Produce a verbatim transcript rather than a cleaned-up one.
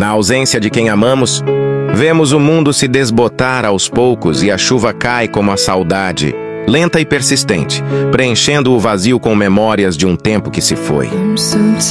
Na ausência de quem amamos, vemos o mundo se desbotar aos poucos e a chuva cai como a saudade, lenta e persistente, preenchendo o vazio com memórias de um tempo que se foi.